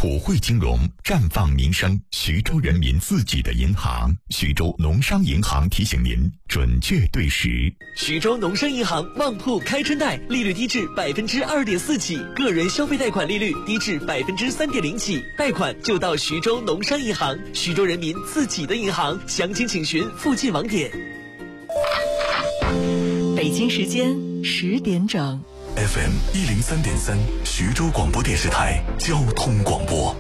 普惠金融，绽放民生，徐州人民自己的银行。徐州农商银行提醒您，准确对时。 徐州农商银行旺铺开春贷，利率低至2.4%起，个人消费贷款利率低至3.0%起，贷款就到徐州农商银行，徐州人民自己的银行。详情请询附近网点。 北京时间10点整。 FM 103.3，徐州广播电视台交通广播。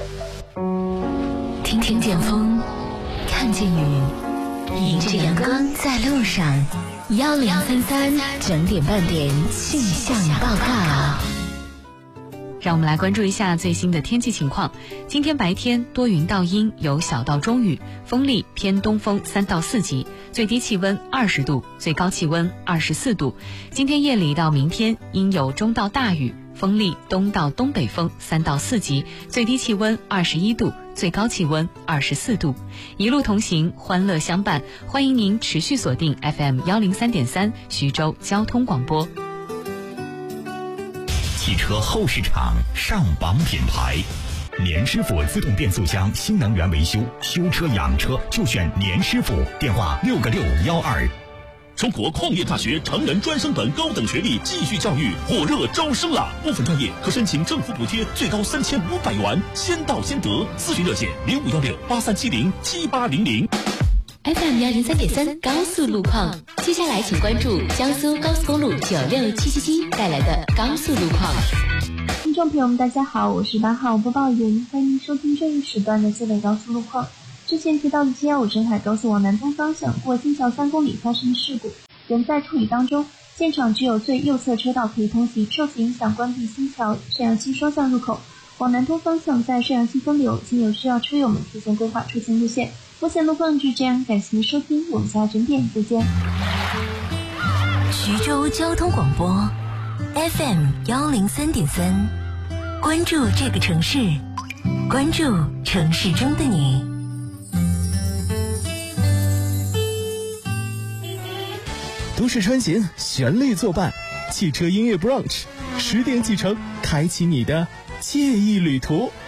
听见风，看见雨，迎着阳光在路上。1033整点半点气象报告。 让我们来关注一下最新的天气情况。今天白天多云到阴，有小到中雨，风力偏东风3到4级，最低气温20度，最高气温24度。今天夜里到明天阴有中到大雨，风力东到东北风3到4级，最低气温21度，最高气温24度。一路同行，欢乐相伴，欢迎您持续锁定 FM 103.3徐州交通广播。 汽车后市场上榜品牌，年师傅自动变速箱新能源维修，修车养车就选年师傅，电话6个612。 中国矿业大学成人专升本高等学历继续教育火热招生了，部分专业可申请政府补贴，最高3500元，先到先得。咨询热线051683707800。 FM 103.3高速路况，接下来请关注江苏高速公路96777带来的高速路况。 听众朋友们，大家好，我是8号播报员，欢迎收听这一时段的西北高速路况。之前提到的715镇海高速往南东方向过金桥3公里发生事故，仍在处理当中，现场只有最右侧车道可以通行，受此影响关闭新桥摄阳溪双向入口，往南东方向在摄阳溪分流，请有需要车友们提前规划出行路线。目前路况就这样，感谢您收听，我们下整点再见。 徐州交通广播 FM 103.3，关注这个城市，关注城市中的你。 都市穿行，旋律作伴，汽车音乐 brunch，10点启程，开启你的惬意旅途。